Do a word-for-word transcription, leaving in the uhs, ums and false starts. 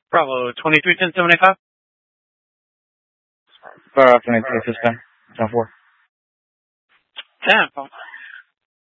Bravo, twenty-three ten seventy-five. Fire off twenty-three, suspend. ten four. ten,